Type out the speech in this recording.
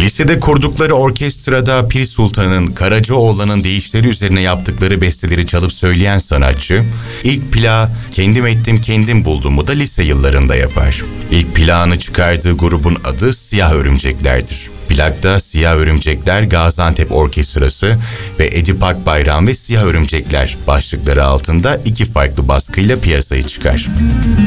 Lisede kurdukları orkestrada Pir Sultan'ın, Karacaoğlan'ın deyişleri üzerine yaptıkları besteleri çalıp söyleyen sanatçı, ilk plağı Kendim Ettim Kendim Buldum'u da lise yıllarında yapar. İlk plağını çıkardığı grubun adı Siyah Örümcekler'dir. Plakta Siyah Örümcekler Gaziantep Orkestrası ve Edip Akbayram ve Siyah Örümcekler başlıkları altında 2 farklı baskıyla piyasaya çıkar.